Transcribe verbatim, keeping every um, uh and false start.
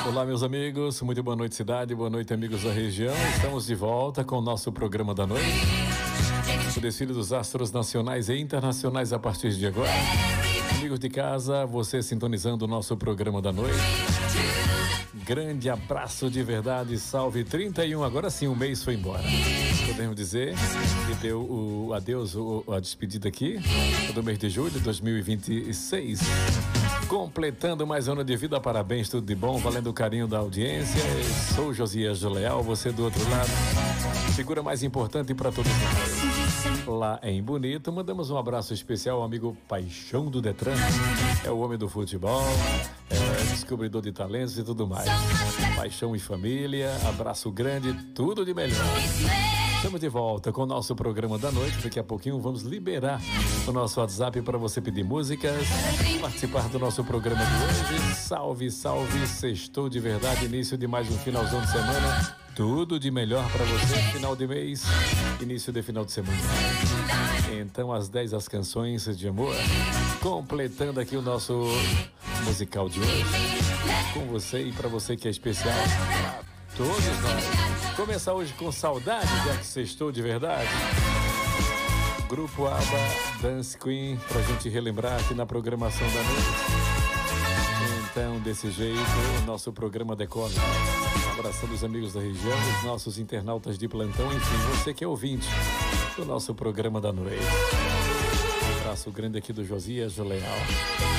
Olá, meus amigos, muito boa noite, cidade, boa noite, amigos da região. Estamos de volta com o nosso programa da noite. O desfile dos astros nacionais e internacionais a partir de agora. Amigos de casa, você sintonizando o nosso programa da noite. Grande abraço de verdade, salve trinta e um, agora sim o mês foi embora. Podemos dizer que deu o adeus, o, a despedida aqui do mês de julho de dois mil e vinte e seis. Completando mais um ano de vida, parabéns, tudo de bom, valendo o carinho da audiência. Eu sou Josias Leal, você do outro lado, figura mais importante para todos nós. Lá em Bonito, mandamos um abraço especial ao amigo Paixão do Detran, é o homem do futebol, é descobridor de talentos e tudo mais. Paixão e família, abraço grande, tudo de melhor. Estamos de volta com o nosso programa da noite. Daqui a pouquinho vamos liberar o nosso WhatsApp para você pedir músicas, participar do nosso programa de hoje. Salve, salve, sextou de verdade, início de mais um finalzão de semana. Tudo de melhor para você, final de mês, início de final de semana. Então, às dez, as canções de amor, completando aqui o nosso musical de hoje. Com você e para você que é especial, para todos nós. Começar hoje com saudade, já que sextou de verdade. Grupo ABBA, Dance Queen, pra gente relembrar aqui na programação da noite. Então, desse jeito, o nosso programa decola. Abraçando os amigos da região, os nossos internautas de plantão, enfim, você que é ouvinte do nosso programa da noite. Um abraço grande aqui do Josias Leal.